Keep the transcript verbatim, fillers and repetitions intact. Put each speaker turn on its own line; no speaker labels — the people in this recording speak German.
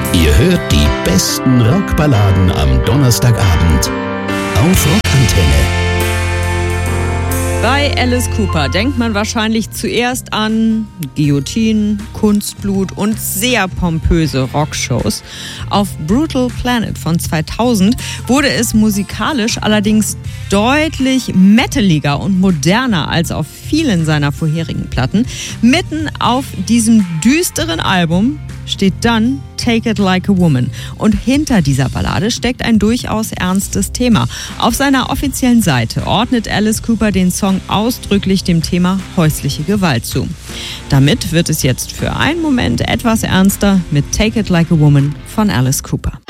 Ihr hört die besten Rockballaden am Donnerstagabend auf Rockantenne.
Bei Alice Cooper denkt man wahrscheinlich zuerst an Guillotine, Kunstblut und sehr pompöse Rockshows. Auf Brutal Planet von zweitausend wurde es musikalisch allerdings deutlich metaliger und moderner als auf vielen seiner vorherigen Platten. Mitten auf diesem düsteren Album steht dann Take It Like a Woman. Und hinter dieser Ballade steckt ein durchaus ernstes Thema. Auf seiner offiziellen Seite ordnet Alice Cooper den Song ausdrücklich dem Thema häusliche Gewalt zu. Damit wird es jetzt für einen Moment etwas ernster mit Take It Like a Woman von Alice Cooper.